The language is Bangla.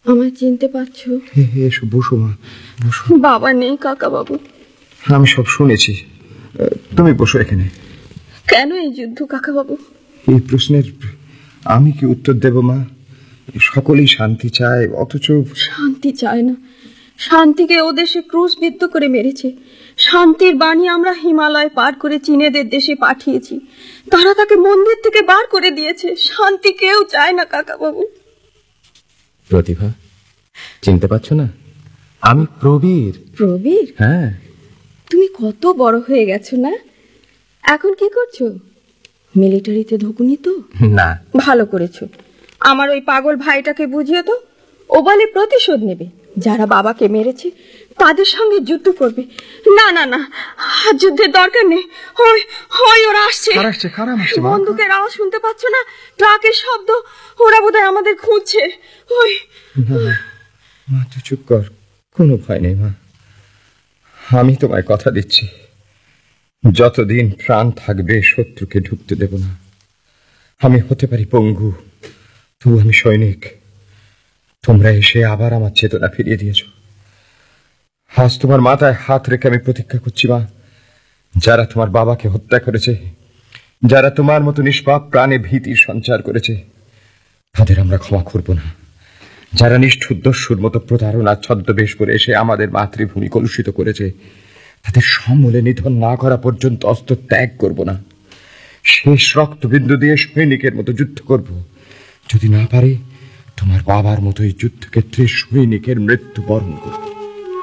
আমায় চিনতে পারছো? এসো, বসো মা, বসো। বাবা নেই কাকা বাবু? আমি সব শুনেছি, তুমি বসো এখানে। কেন এই যুদ্ধ কাকা বাবু? এই প্রশ্নের আমি কি উত্তর দেব মা? সকলেই শান্তি চায়, অথচ শান্তি চায় না। শান্তিকে ও দেশে ক্রুশবিদ্ধ করে মেরেছে। শান্তির বাণী আমরা হিমালয় পার করে চীনেদের দেশে পাঠিয়েছি, তারা তাকে মন্দির থেকে বার করে দিয়েছে। শান্তি কেউ চায় না কাকা বাবু। প্রতিভা, চিনতে পারছো না? আমি প্রবীর। প্রবীর? হ্যাঁ। তুমি কত বড় হয়ে গেছো না? এখন কি করছো? মিলিটারিতে ঢুকুনি তো? না। ভালো করেছো। আমার ওই পাগল ভাইটাকে বুঝিয়ে তো, ও বলে প্রতিশোধ নেবে। যারা বাবাকে মেরেছে তাদের সঙ্গে যুদ্ধ করবে। না না না, যুদ্ধের দরকার নেই। হয় ওরা আসছে। বন্দুকের আওয়াজ শুনতে পাচ্ছ না? ট্রাকের শব্দ। ওরা বোধহয় আমাদের খুঁজছে। মা তুই চুপ কর, কোনো ভয় নেই মা। আমি তোমায় কথা দিচ্ছি, যতদিন প্রাণ থাকবে শত্রুকে ঢুকতে দেব না। আমি হতে পারি পঙ্গু, তবু আমি সৈনিক। তোমরা এসে আবার আমার চেতনা ফিরিয়ে দিয়েছ। আজ তোমার মাথায় হাত রেখে আমি প্রতিজ্ঞা করছি মা, যারা তোমার বাবাকে হত্যা করেছে, যারা তোমার মতো নিষ্পাপ প্রাণে ভীতির সঞ্চার করেছে, তাদের আমরা ক্ষমা করব না। যারা নিষ্ঠুর দস্যুর মতো প্রতারণার ছদ্মবেশ করে এসে আমাদের মাতৃভূমি কলুষিত করেছে, তাদের সমূলে নিধন না করা পর্যন্ত অস্ত্র ত্যাগ করব না। শেষ রক্তবিন্দু দিয়ে সৈনিকের মতো যুদ্ধ করব। যদি না পারি, তোমার বাবার মতো এই যুদ্ধক্ষেত্রে সৈনিকের মৃত্যু বরণ করব।